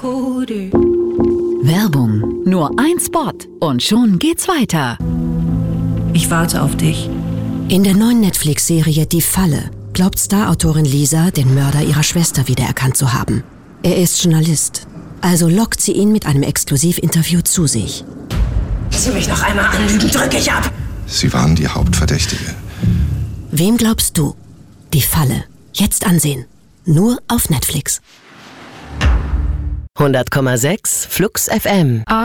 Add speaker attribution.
Speaker 1: Werbung. Nur ein Spot und schon geht's weiter.
Speaker 2: Ich warte auf dich.
Speaker 3: In der neuen Netflix-Serie Die Falle glaubt Star-Autorin Lisa, den Mörder ihrer Schwester wiedererkannt zu haben. Er ist Journalist, also lockt sie ihn mit einem Exklusivinterview zu sich.
Speaker 2: Wenn Sie mich noch einmal anlügen, drücke ich ab.
Speaker 4: Sie waren die Hauptverdächtige.
Speaker 3: Wem glaubst du? Die Falle. Jetzt ansehen. Nur auf Netflix.
Speaker 5: 100,6 Flux FM.